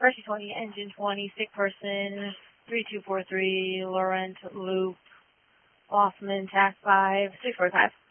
Mercy 20, engine 20, sick person, 3243, Laurent Loop, Lossman, tax 5, 645.